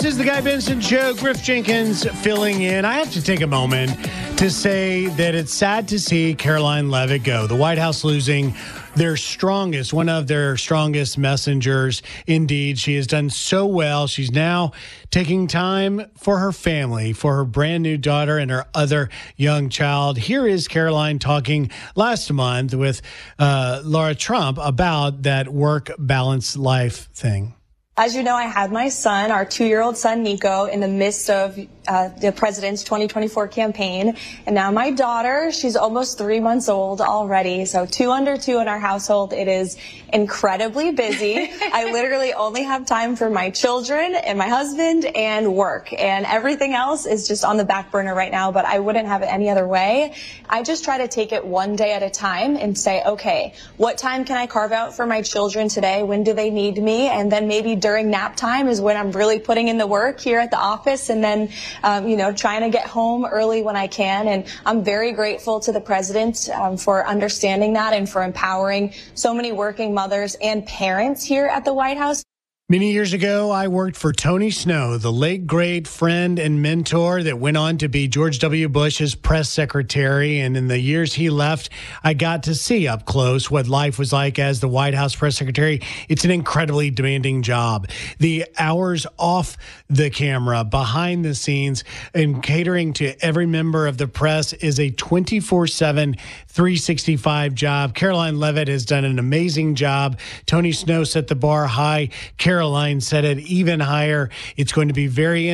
This is the Guy Benson Show. Griff Jenkins filling in. I have to take a moment to say that it's sad to see Karoline Leavitt go. The White House losing one of their strongest messengers. Indeed, she has done so well. She's now taking time for her family, for her brand new daughter and her other young child. Here is Karoline talking last month with Laura Trump about that work balance life thing. As you know, I had my son, our 2-year-old son, Nico, in the midst of the president's 2024 campaign. And now my daughter, she's almost 3 months old already. So 2 under 2 in our household. It is incredibly busy. I literally only have time for my children and my husband and work. And everything else is just on the back burner right now, but I wouldn't have it any other way. I just try to take it one day at a time and say, okay, what time can I carve out for my children today? When do they need me? And then maybe during nap time is when I'm really putting in the work here at the office, and then, trying to get home early when I can. And I'm very grateful to the president for understanding that and for empowering so many working mothers and parents here at the White House. Many years ago, I worked for Tony Snow, the late great friend and mentor that went on to be George W. Bush's press secretary. And in the years he left, I got to see up close what life was like as the White House press secretary. It's an incredibly demanding job. The hours off the camera, behind the scenes, and catering to every member of the press is a 24/7, 365 job. Karoline Leavitt has done an amazing job. Tony Snow set the bar high. Karoline set it even higher. It's going to be very